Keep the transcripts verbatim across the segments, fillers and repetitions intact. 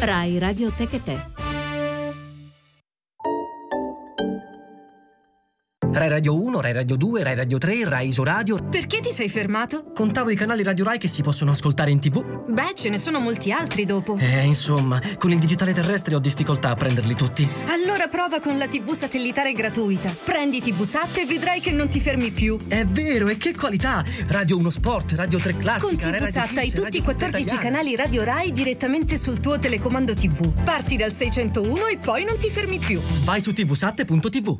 Rai Radio Tecate. Rai Radio uno, Rai Radio due, Rai Radio tre, Rai Isoradio. Perché ti sei fermato? Contavo i canali Radio Rai che si possono ascoltare in tv. Beh, ce ne sono molti altri dopo. Eh, insomma, con il digitale terrestre ho difficoltà a prenderli tutti. Allora prova con la tivù satellitare gratuita. Prendi tivusat e vedrai che non ti fermi più. È vero, e che qualità! Radio uno Sport, Radio tre Classica, Con tivusat hai tutti i quattordici canali Radio Rai direttamente sul tuo telecomando tivù. Parti dal seicentouno e poi non ti fermi più. Vai su tivusat punto tv.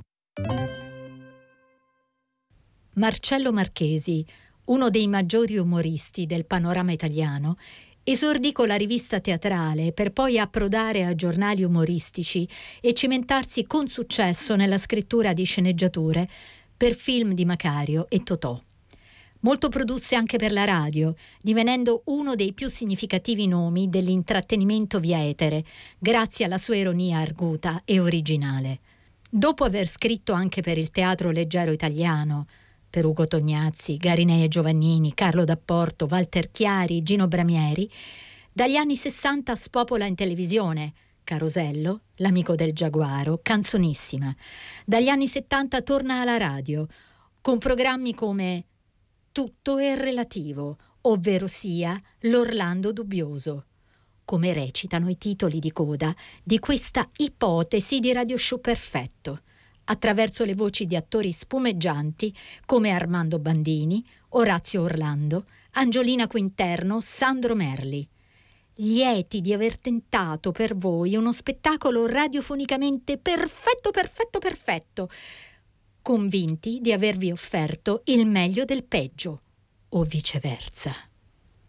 Marcello Marchesi, uno dei maggiori umoristi del panorama italiano, esordì con la rivista teatrale per poi approdare a giornali umoristici e cimentarsi con successo nella scrittura di sceneggiature per film di Macario e Totò. Molto produsse anche per la radio, divenendo uno dei più significativi nomi dell'intrattenimento via etere, grazie alla sua ironia arguta e originale. Dopo aver scritto anche per il teatro leggero italiano, per Ugo Tognazzi, Garinei e Giovannini, Carlo D'Apporto, Walter Chiari, Gino Bramieri, dagli anni sessanta spopola in televisione Carosello, L'amico del giaguaro, Canzonissima. Dagli anni settanta torna alla radio, con programmi come Tutto è relativo, ovvero sia L'Orlando dubbioso, come recitano i titoli di coda di questa ipotesi di radio show perfetto, attraverso le voci di attori spumeggianti come Armando Bandini, Orazio Orlando, Angiolina Quinterno, Sandro Merli. Lieti di aver tentato per voi uno spettacolo radiofonicamente perfetto, perfetto, perfetto, convinti di avervi offerto il meglio del peggio, o viceversa.